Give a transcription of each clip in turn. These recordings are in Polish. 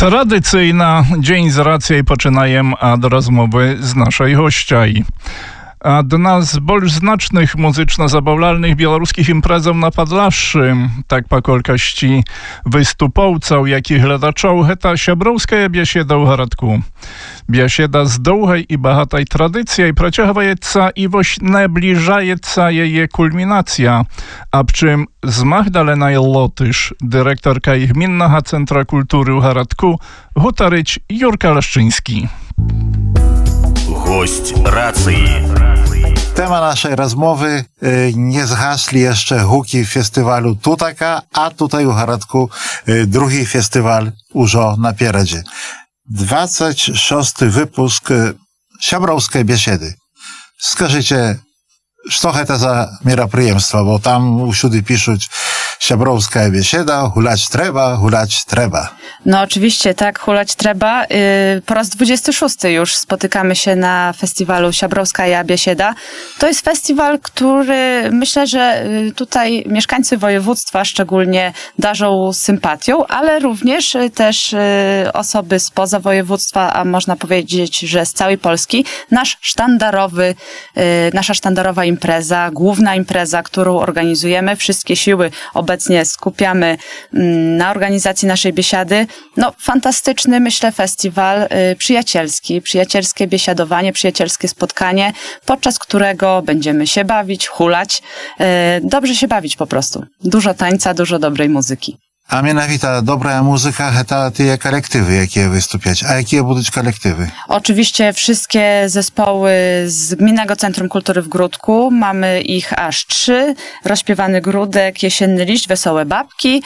Tradycyjna dzień z racją poczynajem od rozmowy z naszej gościaj. Одна з больш значных музычна-забаўляльных беларускіх імпрэзаў на Падляшшы, так па колькасці выступоўцаў, як і гледачоў, гэта сяброўская бяседа ў гарадку. Бяседа з доўгай і багатай традыцыяй працягваецца і вось набліжаецца яе кульмінацыя, аб чым з Магдаленай Лотыш, дырэктарка гміннага цэнтра культуры ў гарадку, гутарыць Юрка Лашчынскі. Гость racji. Tema naszej rozmowy nie zgasli jeszcze huki festiwalu Tutaka, a tutaj u Haradku drugi festiwal już napierdzie. 26. wypusk Siabrowskiej Biesiedy. Скажите, что это за мероприемство, bo tam uszudy piszą Siabrowska Biesieda, hulać trzeba. No oczywiście, tak, hulać trzeba. Po raz 26 już spotykamy się na festiwalu Siabrowska Biesieda. To jest festiwal, który myślę, że tutaj mieszkańcy województwa szczególnie darzą sympatią, ale również też osoby spoza województwa, a można powiedzieć, że z całej Polski. Nasza sztandarowa impreza, główna impreza, którą organizujemy. Wszystkie siły obecnie skupiamy na organizacji naszej biesiady. No, fantastyczny, myślę, festiwal przyjacielski, przyjacielskie biesiadowanie, przyjacielskie spotkanie, podczas którego będziemy się bawić, hulać, dobrze się bawić po prostu. Dużo tańca, dużo dobrej muzyki. A mianowicie dobra muzyka, to te kolektywy, jakie wystąpiać. A jakie będą kolektywy? Oczywiście wszystkie zespoły z Gminnego Centrum Kultury w Gródku. Mamy ich aż 3. Rozśpiewany Gródek, Jesienny Liść, Wesołe Babki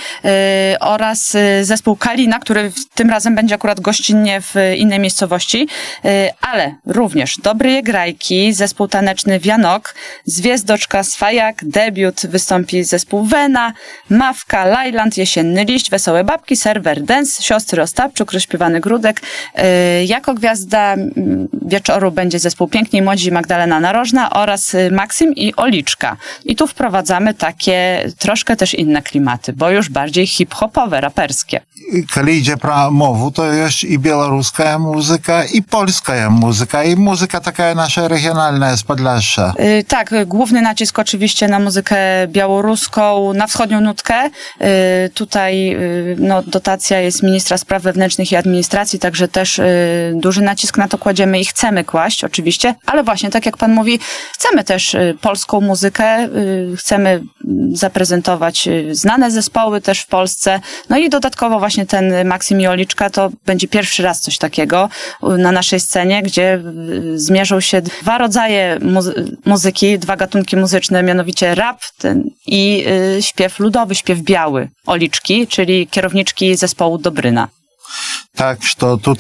oraz zespół Kalina, który tym razem będzie akurat gościnnie w innej miejscowości. Ale również Dobry Grajki, zespół taneczny Wianok, Zwiezdoczka Swajak, debiut wystąpi zespół Wena, Mawka, Lajland, Jesienny Liść, Wesołe Babki, Serwer Dance, Siostry Ostapczuk, Rozśpiewany Grudek. Jako gwiazda wieczoru będzie zespół Piękni i Młodzi Magdalena Narożna oraz Maksym i Oliczka. I tu wprowadzamy takie troszkę też inne klimaty, bo już bardziej hip-hopowe, raperskie. Kiedy idzie pro mowu, to jest i białoruska muzyka, i polska muzyka, i muzyka taka nasza regionalna z Podlasza. Tak, główny nacisk oczywiście na muzykę białoruską, na wschodnią nutkę. Tutaj no, dotacja jest ministra spraw wewnętrznych i administracji, także też duży nacisk na to kładziemy i chcemy kłaść oczywiście, ale właśnie tak jak pan mówi, chcemy też polską muzykę, chcemy zaprezentować znane zespoły też w Polsce, no i dodatkowo właśnie ten Maksym i Oliczka to będzie pierwszy raz coś takiego na naszej scenie, gdzie zmierzą się 2 rodzaje muzyki, 2 gatunki muzyczne, mianowicie rap i śpiew ludowy, śpiew biały Oliczki, czyli kierowniczki zespołu Dobryna. Tak, że tu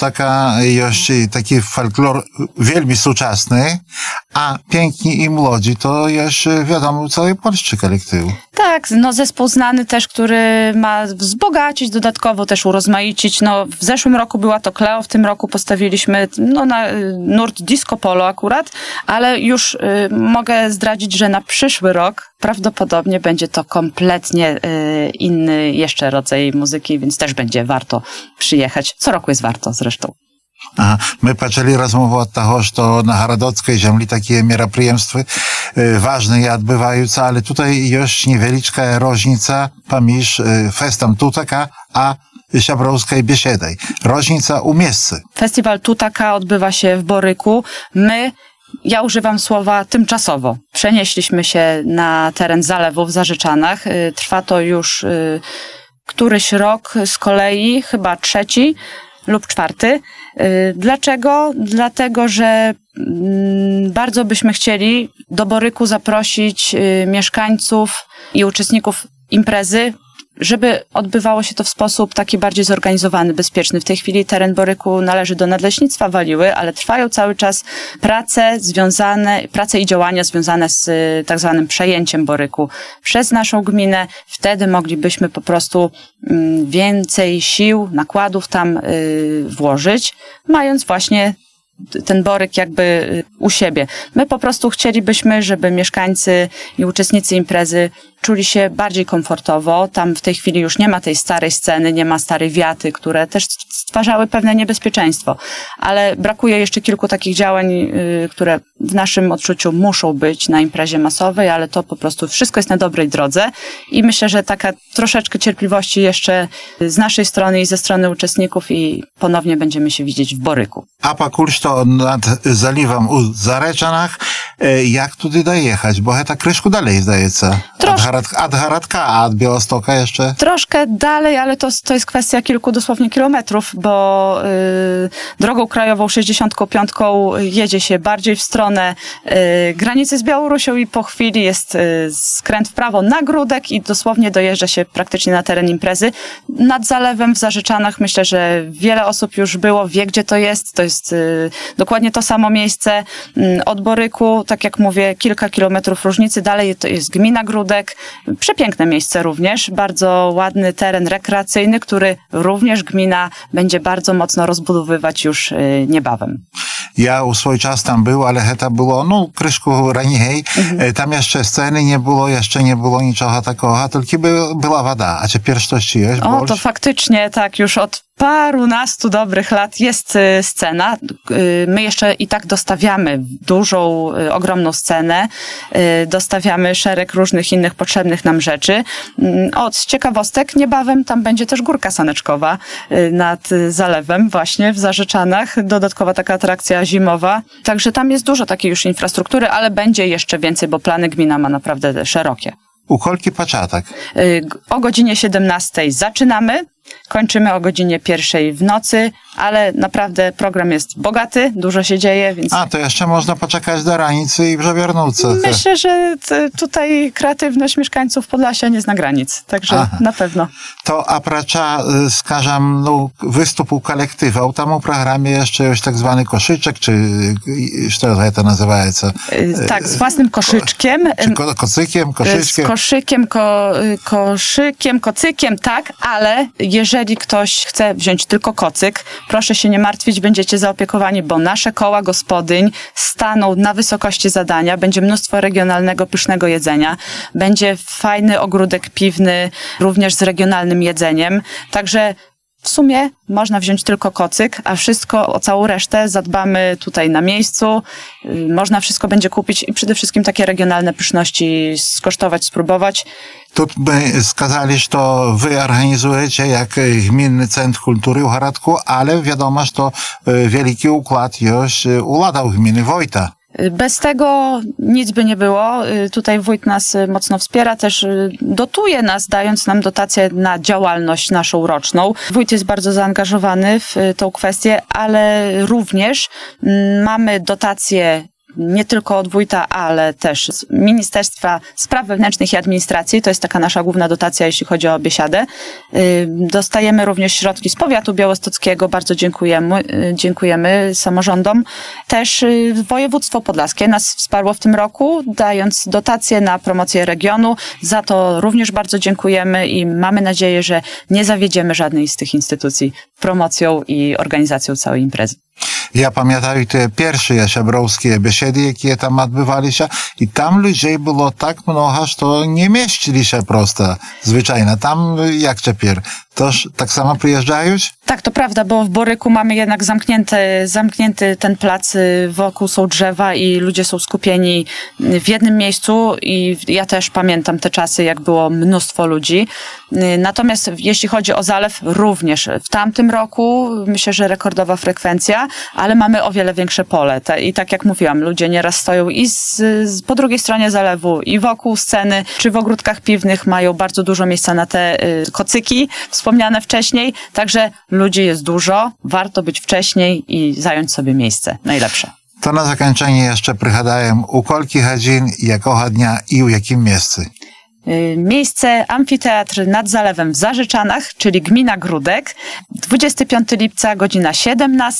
taki folklor wielmi współczesny, a Piękni i Młodzi to jest wiadomo całej Polsce kolektywu. Tak, no zespół znany też, który ma wzbogacić, dodatkowo też urozmaicić. No w zeszłym roku była to Kleo, w tym roku postawiliśmy no, na nurt disco polo akurat, ale już mogę zdradzić, że na przyszły rok prawdopodobnie będzie to kompletnie inny jeszcze rodzaj muzyki, więc też będzie warto przyjechać. Co roku jest warto zresztą. Aha, my zaczęli rozmowę od tego, że to na Haradockiej ziemi takie мероприемства ważne i odbywają się, ale tutaj jest niewielka różnica pomiędzy festem Tutaka a Siabrowskiej Biesiedej. Różnica u miejscu. Festiwal Tutaka odbywa się w Boryku. Ja używam słowa tymczasowo. Przenieśliśmy się na teren Zalewu w Zarzeczanach. Trwa to już któryś rok z kolei, chyba 3. lub 4. Dlaczego? Dlatego, że bardzo byśmy chcieli do Boryku zaprosić mieszkańców i uczestników imprezy, żeby odbywało się to w sposób taki bardziej zorganizowany, bezpieczny. W tej chwili teren Boryku należy do Nadleśnictwa Waliły, ale trwają cały czas prace i działania związane z tak zwanym przejęciem Boryku przez naszą gminę. Wtedy moglibyśmy po prostu więcej sił, nakładów tam włożyć, mając właśnie ten Boryk jakby u siebie. My po prostu chcielibyśmy, żeby mieszkańcy i uczestnicy imprezy czuli się bardziej komfortowo. Tam w tej chwili już nie ma tej starej sceny, nie ma starej wiaty, które też stwarzały pewne niebezpieczeństwo. Ale brakuje jeszcze kilku takich działań, które w naszym odczuciu muszą być na imprezie masowej, ale to po prostu wszystko jest na dobrej drodze i myślę, że taka troszeczkę cierpliwości jeszcze z naszej strony i ze strony uczestników i ponownie będziemy się widzieć w Boryku. A pakulś to nad zaliwem u Zareczanach, jak tudy dojechać? Bo heta kryszku dalej zdaється. Od Haradka, a od Białostoka jeszcze? Troszkę dalej, ale to jest kwestia kilku dosłownie kilometrów, bo drogą krajową 65 jedzie się bardziej w stronę granicy z Białorusią i po chwili jest skręt w prawo na Gródek i dosłownie dojeżdża się praktycznie na teren imprezy. Nad zalewem w Zarzeczanach myślę, że wiele osób już było, wie gdzie to jest. To jest dokładnie to samo miejsce. Od Boryku, tak jak mówię, kilka kilometrów różnicy. Dalej to jest gmina Gródek. Przepiękne miejsce również. Bardzo ładny teren rekreacyjny, który również gmina będzie bardzo mocno rozbudowywać już niebawem. Ja u swój czas tam był, ale heta było, kryszku raniej. Tam jeszcze sceny nie było, jeszcze nie było niczego takiego, tylko była woda. A teraz coś jest? O, to faktycznie tak, już od parunastu dobrych lat jest scena. My jeszcze i tak dostawiamy dużą, ogromną scenę, dostawiamy szereg różnych innych potrzebnych nam rzeczy. Z ciekawostek niebawem tam będzie też górka saneczkowa nad zalewem właśnie w Zarzeczanach. Dodatkowa taka atrakcja zimowa. Także tam jest dużo takiej już infrastruktury, ale będzie jeszcze więcej, bo plany gmina ma naprawdę szerokie. U kolki paczatek? O godzinie 17 zaczynamy. Kończymy o godzinie 1 w nocy, ale naprawdę program jest bogaty, dużo się dzieje, więc... A, to jeszcze można poczekać do ranicy i wrócić. Myślę, że tutaj kreatywność mieszkańców Podlasia nie zna granic, także na pewno. To apracza, skażam, występu kolektywa, tam u programie jeszcze jest tak zwany koszyczek, czy co to nazywa? Tak, z własnym koszyczkiem. Czy kocykiem, koszyczkiem? Z koszykiem, kocykiem, tak, ale jeżeli ktoś chce wziąć tylko kocyk, proszę się nie martwić, będziecie zaopiekowani, bo nasze koła gospodyń staną na wysokości zadania, będzie mnóstwo regionalnego, pysznego jedzenia, będzie fajny ogródek piwny, również z regionalnym jedzeniem, także w sumie można wziąć tylko kocyk, a o całą resztę zadbamy tutaj na miejscu. Można wszystko będzie kupić i przede wszystkim takie regionalne pyszności skosztować, spróbować. Tu by skazali, że to wy organizujecie jak Gminny Centrum Kultury u Haradku, ale wiadomo, że to wielki układ już uladał gminy Wojta. Bez tego nic by nie było. Tutaj wójt nas mocno wspiera, też dotuje nas, dając nam dotację na działalność naszą roczną. Wójt jest bardzo zaangażowany w tą kwestię, ale również mamy dotację nie tylko od wójta, ale też z Ministerstwa Spraw Wewnętrznych i Administracji. To jest taka nasza główna dotacja, jeśli chodzi o Biesiadę. Dostajemy również środki z powiatu białostockiego. Bardzo dziękujemy samorządom. Też województwo podlaskie nas wsparło w tym roku, dając dotacje na promocję regionu. Za to również bardzo dziękujemy i mamy nadzieję, że nie zawiedziemy żadnej z tych instytucji promocją i organizacją całej imprezy. Ja pamiętam te pierwsze szabrowskie biesiady, jakie tam odbywali się i tam ludzi było tak mnogo, że to nie mieścili się prosto zwyczajnie. Tam jak teraz? Toż tak samo przyjeżdżają? Tak, to prawda, bo w Boryku mamy jednak zamknięty ten plac, wokół są drzewa i ludzie są skupieni w jednym miejscu i ja też pamiętam te czasy, jak było mnóstwo ludzi. Natomiast jeśli chodzi o zalew, również w tamtym roku myślę, że rekordowa frekwencja, ale mamy o wiele większe pole. I tak jak mówiłam, ludzie nieraz stoją i po drugiej stronie zalewu i wokół sceny, czy w ogródkach piwnych mają bardzo dużo miejsca na te kocyki wspomniane wcześniej, także ludzi jest dużo, warto być wcześniej i zająć sobie miejsce najlepsze. To na zakończenie jeszcze przygadałem u kolki godzin, jakiego dnia i u jakim miejscu? Miejsce Amfiteatr nad Zalewem w Zarzeczanach, czyli gmina Gródek, 25 lipca, godzina 17.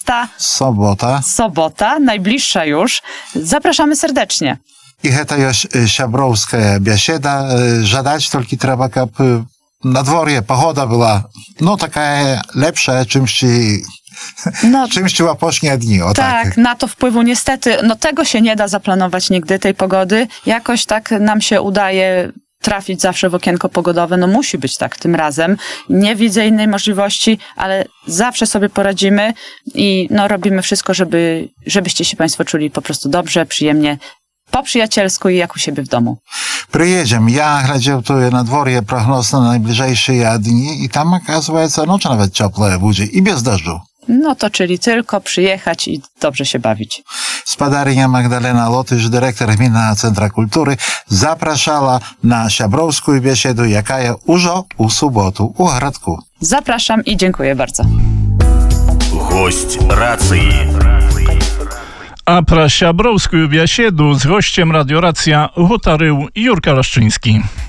Sobota, najbliższa już. Zapraszamy serdecznie. I heta jest szabrowska biesiada, żadać tylko trzeba, aby na dworze pogoda była, taka lepsza, czymś No, Czymś trzeba pośnie dni, o tak, na to wpływu niestety, no tego się nie da zaplanować nigdy, tej pogody. Jakoś tak nam się udaje trafić zawsze w okienko pogodowe. No musi być tak tym razem. Nie widzę innej możliwości, ale zawsze sobie poradzimy i no robimy wszystko, żebyście się państwo czuli po prostu dobrze, przyjemnie, po przyjacielsku i jak u siebie w domu. Приедем. Я глядел tu na dworze prognoz na najbliższe dni i tam оказывается noc nawet ciepła będzie i bez deszczu. No to czyli tylko przyjechać i dobrze się bawić. Spadarynia Magdalena Lotysz, dyrektor Gminnego Centra Kultury, zapraszała na Siabrowską biesiedę, jaka jest już u sobotu u Gradku. Zapraszam i dziękuję bardzo. Гость рации. A pra Siabrowską biesiedu z gościem Radioracja hutarył Jurka Leszczyński.